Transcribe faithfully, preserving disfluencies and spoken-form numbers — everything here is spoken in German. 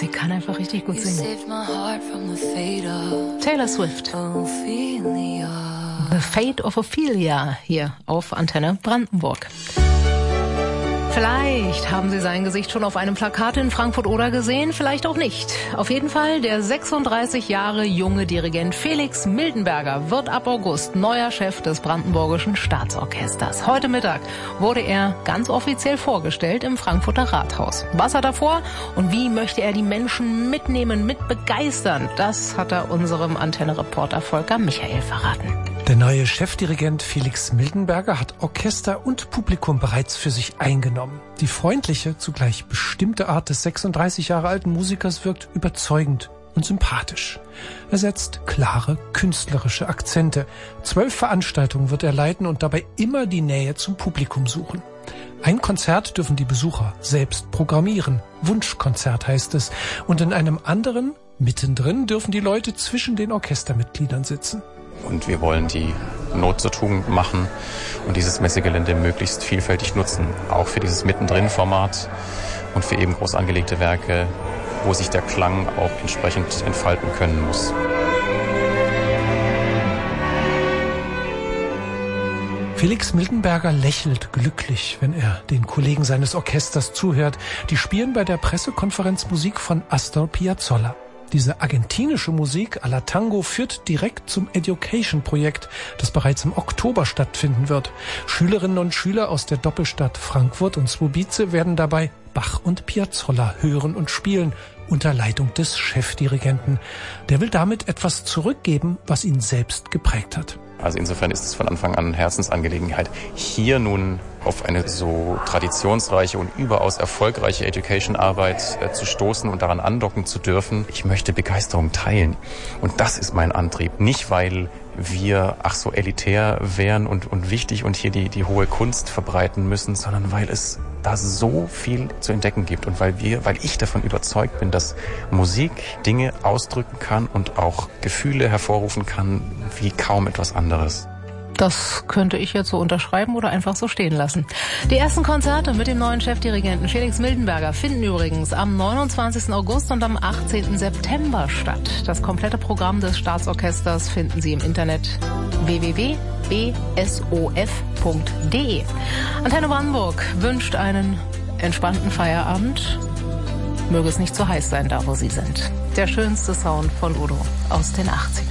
Sie kann einfach richtig gut singen. Taylor Swift. The Fate of Ophelia hier auf Antenne Brandenburg. Vielleicht haben Sie sein Gesicht schon auf einem Plakat in Frankfurt-Oder gesehen, vielleicht auch nicht. Auf jeden Fall, der sechsunddreißig Jahre junge Dirigent Felix Miltenberger wird ab August neuer Chef des Brandenburgischen Staatsorchesters. Heute Mittag wurde er ganz offiziell vorgestellt im Frankfurter Rathaus. Was hat er vor und wie möchte er die Menschen mitnehmen, mit begeistern? Das hat er unserem Antenne-Reporter Volker Michael verraten. Der neue Chefdirigent Felix Miltenberger hat Orchester und Publikum bereits für sich eingenommen. Die freundliche, zugleich bestimmte Art des sechsunddreißig Jahre alten Musikers wirkt überzeugend und sympathisch. Er setzt klare, künstlerische Akzente. Zwölf Veranstaltungen wird er leiten und dabei immer die Nähe zum Publikum suchen. Ein Konzert dürfen die Besucher selbst programmieren. Wunschkonzert heißt es. Und in einem anderen, mittendrin, dürfen die Leute zwischen den Orchestermitgliedern sitzen. Und wir wollen die Not zur Tugend machen und dieses Messegelände möglichst vielfältig nutzen. Auch für dieses Mittendrin-Format und für eben groß angelegte Werke, wo sich der Klang auch entsprechend entfalten können muss. Felix Miltenberger lächelt glücklich, wenn er den Kollegen seines Orchesters zuhört. Die spielen bei der Pressekonferenz Musik von Astor Piazzolla. Diese argentinische Musik à la Tango führt direkt zum Education-Projekt, das bereits im Oktober stattfinden wird. Schülerinnen und Schüler aus der Doppelstadt Frankfurt und Słubice werden dabei Bach und Piazzolla hören und spielen, unter Leitung des Chefdirigenten. Der will damit etwas zurückgeben, was ihn selbst geprägt hat. Also insofern ist es von Anfang an Herzensangelegenheit, hier nun auf eine so traditionsreiche und überaus erfolgreiche Education-Arbeit äh, zu stoßen und daran andocken zu dürfen. Ich möchte Begeisterung teilen. Und das ist mein Antrieb. Nicht, weil wir ach so elitär wären und, und wichtig und hier die, die hohe Kunst verbreiten müssen, sondern weil es da so viel zu entdecken gibt und weil wir, weil ich davon überzeugt bin, dass Musik Dinge ausdrücken kann und auch Gefühle hervorrufen kann wie kaum etwas anderes. Das könnte ich jetzt so unterschreiben oder einfach so stehen lassen. Die ersten Konzerte mit dem neuen Chefdirigenten Felix Miltenberger finden übrigens am neunundzwanzigsten August und am achtzehnten September statt. Das komplette Programm des Staatsorchesters finden Sie im Internet w w w punkt b s o f punkt d e. Antenne Brandenburg wünscht einen entspannten Feierabend. Möge es nicht zu heiß sein, da wo Sie sind. Der schönste Sound von Udo aus den achtzigern.